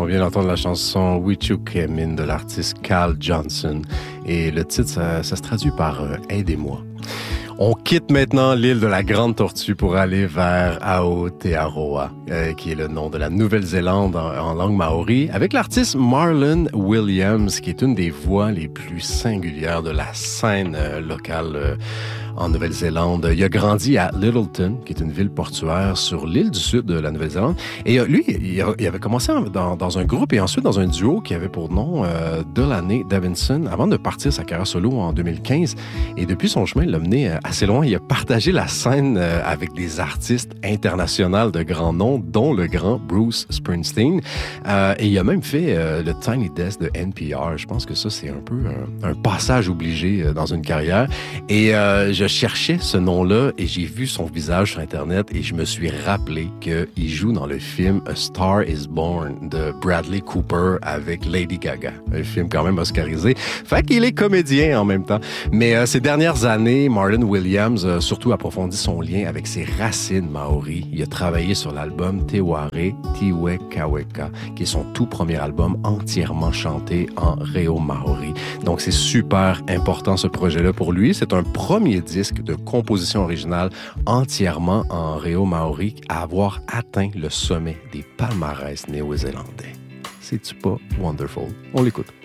On vient d'entendre la chanson We You Came In de l'artiste Cal Johnson. Et le titre, ça se traduit par « Aidez-moi ». On quitte maintenant l'île de la Grande Tortue pour aller vers Aotearoa, qui est le nom de la Nouvelle-Zélande en langue maori, avec l'artiste Marlon Williams, qui est une des voix les plus singulières de la scène locale en Nouvelle-Zélande. Il a grandi à Lyttelton, qui est une ville portuaire sur l'île du sud de la Nouvelle-Zélande. Et lui, il avait commencé dans un groupe et ensuite dans un duo qui avait pour nom Delaney Davidson, avant de partir sa carrière solo en 2015. Et depuis, son chemin l'a mené assez loin. Il a partagé la scène avec des artistes internationaux de grands noms, dont le grand Bruce Springsteen. Et il a même fait le Tiny Desk de NPR. Je pense que ça, c'est un peu un passage obligé dans une carrière. Et je cherchais ce nom-là et j'ai vu son visage sur Internet et je me suis rappelé qu'il joue dans le film A Star is Born de Bradley Cooper avec Lady Gaga. Un film quand même oscarisé. Fait qu'il est comédien en même temps. Mais ces dernières années, Marlon Williams a surtout approfondi son lien avec ses racines maoris. Il a travaillé sur l'album Te Ware Tiwe Kaweka, qui est son tout premier album entièrement chanté en réo maori. Donc c'est super important ce projet-là pour lui. C'est un premier disque de composition originale entièrement en réo maori à avoir atteint le sommet des palmarès néo-zélandais. C'est-tu pas wonderful? On l'écoute.